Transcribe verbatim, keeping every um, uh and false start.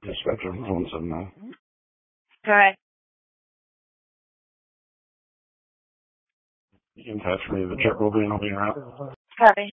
Dispatcher one seven nine. Correct. You can touch me. The truck will be and I'll be around. Copy.